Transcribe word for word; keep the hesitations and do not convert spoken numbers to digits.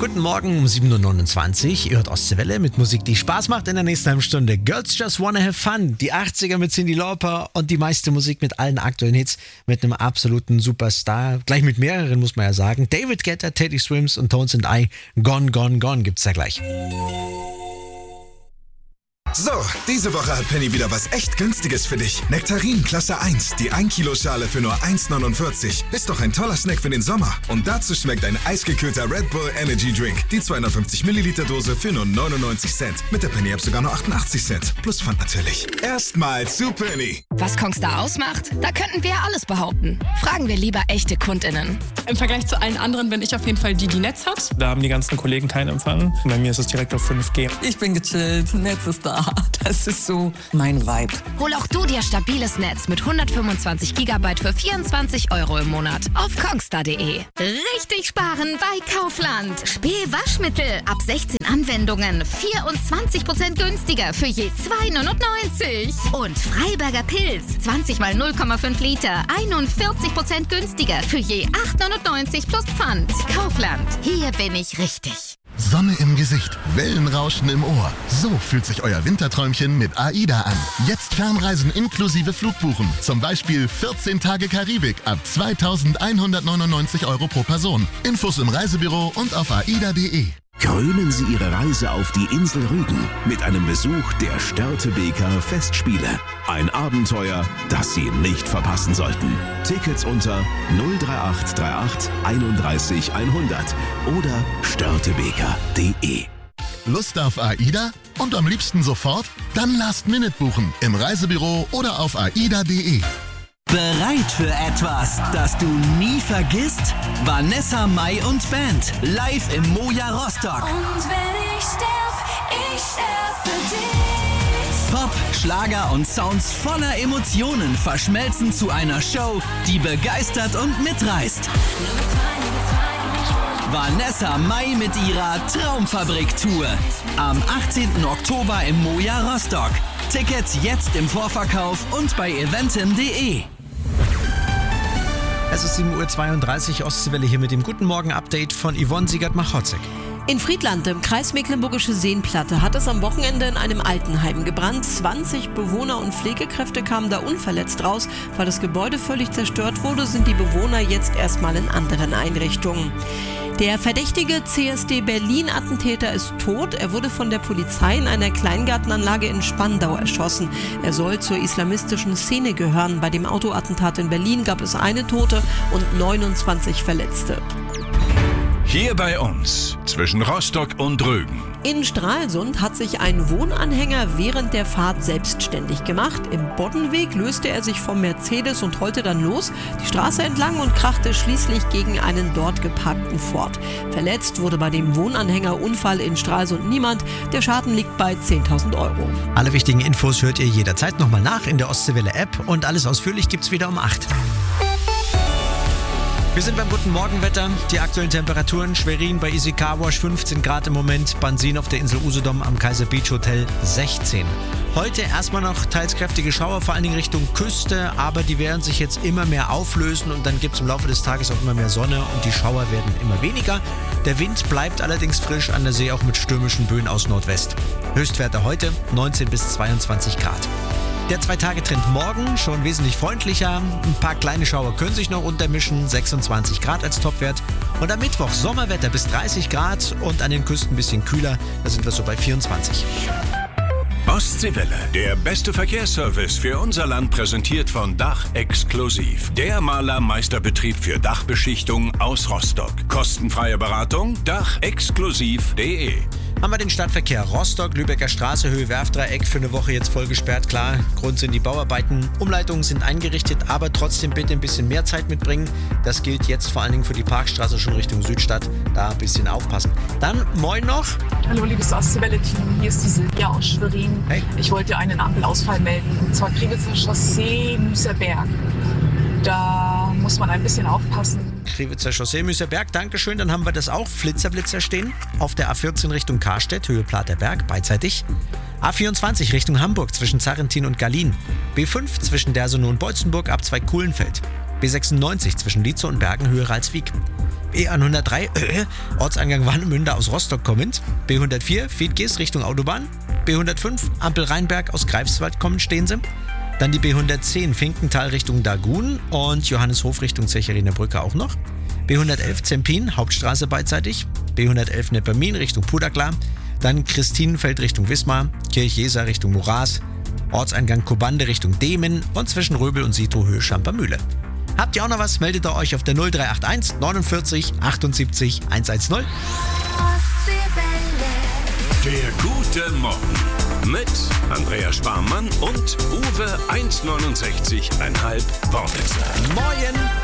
Guten Morgen um sieben Uhr neunundzwanzig. Ihr hört Ostseewelle mit Musik, die Spaß macht in der nächsten halben Stunde. Girls Just Wanna Have Fun. Die achtziger mit Cyndi Lauper und die meiste Musik mit allen aktuellen Hits mit einem absoluten Superstar. Gleich mit mehreren, muss man ja sagen. David Guetta, Teddy Swims und Tones and I. Gone, Gone, Gone gibt's da gleich. So, diese Woche hat Penny wieder was echt Günstiges für dich. Nektarin Klasse eins, die ein Kilo Schale für nur eins neunundvierzig. Ist doch ein toller Snack für den Sommer. Und dazu schmeckt ein eisgekühlter Red Bull Energy Drink. Die zweihundertfünfzig Milliliter Dose für nur neunundneunzig Cent. Mit der Penny App sogar nur achtundachtzig Cent. Plus Pfand natürlich. Erstmal zu Penny. Was Kongstar ausmacht? Da könnten wir ja alles behaupten. Fragen wir lieber echte KundInnen. Im Vergleich zu allen anderen bin ich auf jeden Fall die, die Netz hat. Da haben die ganzen Kollegen keinen Empfang. Bei mir ist es direkt auf fünf G. Ich bin gechillt, Netz ist da. Das ist so mein Vibe. Hol auch du dir stabiles Netz mit hundertfünfundzwanzig Gigabyte für vierundzwanzig Euro im Monat auf kongstar punkt de. Richtig sparen bei Kaufland. Spül-Waschmittel ab sechzehn Anwendungen vierundzwanzig Prozent günstiger für je zwei neunundneunzig. Und Freiberger Pilz zwanzig mal null Komma fünf Liter einundvierzig Prozent günstiger für je acht neunundneunzig plus Pfand. Kaufland. Hier bin ich richtig. Sonne im Gesicht, Wellenrauschen im Ohr. So fühlt sich euer Winterträumchen mit AIDA an. Jetzt Fernreisen inklusive Flugbuchen. Zum Beispiel vierzehn Tage Karibik ab zweitausendeinhundertneunundneunzig Euro pro Person. Infos im Reisebüro und auf aida punkt de. Krönen Sie Ihre Reise auf die Insel Rügen mit einem Besuch der Störtebeker Festspiele. Ein Abenteuer, das Sie nicht verpassen sollten. Tickets unter null drei acht drei acht einunddreißig hundert oder störtebeker punkt de. Lust auf AIDA? Und am liebsten sofort? Dann Last Minute buchen im Reisebüro oder auf aida punkt de. Bereit für etwas, das du nie vergisst? Vanessa Mai und Band, live im Moja Rostock. Und wenn ich sterb, ich sterb für dich. Pop, Schlager und Sounds voller Emotionen verschmelzen zu einer Show, die begeistert und mitreißt. Vanessa Mai mit ihrer Traumfabrik-Tour. Am achtzehnten Oktober im Moja Rostock. Tickets jetzt im Vorverkauf und bei eventim punkt de. Es ist sieben Uhr zweiunddreißig, Ostseewelle hier mit dem Guten Morgen-Update von Yvonne Siegert-Machotzek. In Friedland, im Kreis Mecklenburgische Seenplatte, hat es am Wochenende in einem Altenheim gebrannt. zwanzig Bewohner und Pflegekräfte kamen da unverletzt raus. Weil das Gebäude völlig zerstört wurde, sind die Bewohner jetzt erstmal in anderen Einrichtungen. Der verdächtige C S D Berlin-Attentäter ist tot. Er wurde von der Polizei in einer Kleingartenanlage in Spandau erschossen. Er soll zur islamistischen Szene gehören. Bei dem Autoattentat in Berlin gab es eine Tote und neunundzwanzig Verletzte. Hier bei uns, zwischen Rostock und Rügen. In Stralsund hat sich ein Wohnanhänger während der Fahrt selbstständig gemacht. Im Boddenweg löste er sich vom Mercedes und rollte dann los, die Straße entlang und krachte schließlich gegen einen dort geparkten Ford. Verletzt wurde bei dem Wohnanhängerunfall in Stralsund niemand. Der Schaden liegt bei zehntausend Euro. Alle wichtigen Infos hört ihr jederzeit nochmal nach in der Ostseewelle-App und alles ausführlich gibt's wieder um acht. Wir sind beim guten Morgenwetter. Die aktuellen Temperaturen: Schwerin bei Easy Car Wash fünfzehn Grad im Moment, Bansin auf der Insel Usedom am Kaiser Beach Hotel sechzehn. Heute erstmal noch teils kräftige Schauer, vor allen Dingen Richtung Küste, aber die werden sich jetzt immer mehr auflösen und dann gibt es im Laufe des Tages auch immer mehr Sonne und die Schauer werden immer weniger. Der Wind bleibt allerdings frisch, an der See auch mit stürmischen Böen aus Nordwest. Höchstwerte heute neunzehn bis zweiundzwanzig Grad. Der Zwei-Tage-Trend morgen schon wesentlich freundlicher. Ein paar kleine Schauer können sich noch untermischen. sechsundzwanzig Grad als Topwert. Und am Mittwoch Sommerwetter bis dreißig Grad und an den Küsten ein bisschen kühler. Da sind wir so bei vierundzwanzig. Ostseewelle, der beste Verkehrsservice für unser Land, präsentiert von Dach Exklusiv. Der Malermeisterbetrieb für Dachbeschichtung aus Rostock. Kostenfreie Beratung, dach exklusiv punkt de. Haben wir den Stadtverkehr Rostock, Lübecker Straße, Höhe Werfdreieck für eine Woche jetzt voll gesperrt. Klar, Grund sind die Bauarbeiten. Umleitungen sind eingerichtet, aber trotzdem bitte ein bisschen mehr Zeit mitbringen. Das gilt jetzt vor allen Dingen für die Parkstraße schon Richtung Südstadt. Da ein bisschen aufpassen. Dann moin noch. Hallo liebes Ostseewelle-Team, hier ist die Silvia aus Schwerin. Hey. Ich wollte einen Ampelausfall melden, und zwar Kriwitzer Chaussee, Müßerberg. Da muss man ein bisschen aufpassen. Kriwitzer Chaussee, Müßerberg, Dankeschön. Dann haben wir das auch. Flitzer, Blitzer stehen. Auf der A vierzehn Richtung Karstedt, Höhe Platerberg, beidseitig. A vierundzwanzig Richtung Hamburg zwischen Zarrentin und Gallien. B fünf zwischen Dersonow und Beutzenburg ab zwei Kuhlenfeld. B sechsundneunzig zwischen Lietzow und Bergen höher als Wiek. B hundertdrei, äh, Ortseingang Warnemünde aus Rostock kommend. B hundertvier, Fiedges Richtung Autobahn. B hundertfünf, Ampel Rheinberg aus Greifswald kommend stehen sie. Dann die B hundertzehn, Finkenthal Richtung Dagun und Johanneshof Richtung Zecherinner Brücke auch noch. B hundertelf, Zempin, Hauptstraße beidseitig. B hundertelf, Neppermin Richtung Pudagla. Dann Christinenfeld Richtung Wismar. Kirchjeser Richtung Moraß. Ortseingang Kobande Richtung Demen und zwischen Röbel und Sito Höhe Schampermühle. Habt ihr auch noch was, meldet ihr euch auf der null drei acht eins neunundvierzig achtundsiebzig hundertzehn. Der gute Morgen mit Andreas Sparmann und Uwe eins neunundsechzig Komma fünf Wortwitzer. Moin!